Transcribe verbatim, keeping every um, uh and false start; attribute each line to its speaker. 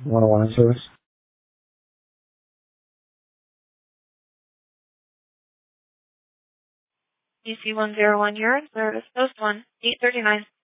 Speaker 1: one oh one in service.
Speaker 2: D C one zero one, you're in service. Post one, eight thirty-nine.